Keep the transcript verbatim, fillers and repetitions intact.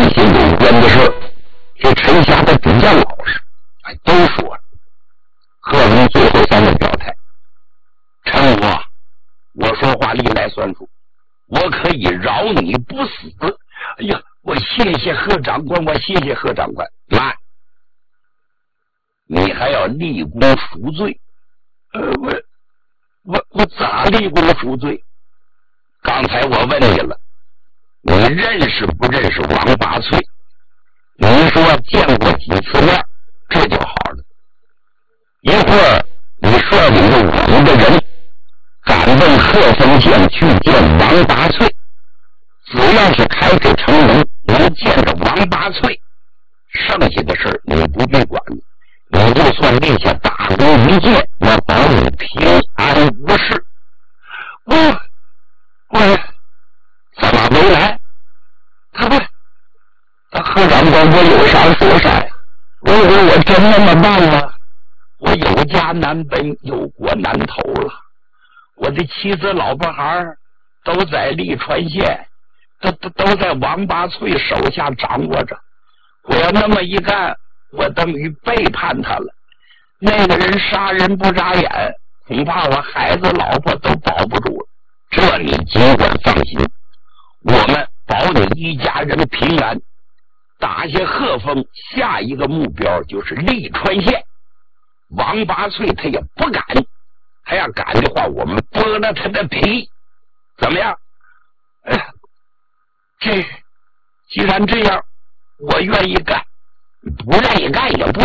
些有关的事，这陈霞的主将老师哎都说了。贺龙最后三个表态：陈武啊，我说话历来算数，我可以饶你不死。哎呀，我谢谢贺长官，我谢谢贺长官。来，你还要立功赎罪。呃，我我我咋立功赎罪？刚才我问你了，你认识不认识王八翠？你说见过几次面，这就好了。一会儿你率领着五个人赶奔鹤峰县去见王八翠，只要是开这城门能见着王八翠，剩下的事你不必管，你就算立下大功一件，我保你平安无事。我我怎么没来？他不，他贺长官，我有啥说啥呀？如果我真那么办了，我有家难奔，有国难投了。我的妻子老婆孩都在利川县，都都都在王八翠手下掌握着。我要那么一干，我等于背叛他了。那个人杀人不眨眼，恐怕我孩子老婆都保不住了。这你尽管放心，我们保你一家人平安。打下鹤峰，下一个目标就是利川县。王八翠他也不敢，他要敢的话，我们剥了他的皮。怎么样？哎，这既然这样，我愿意干，不愿意干也不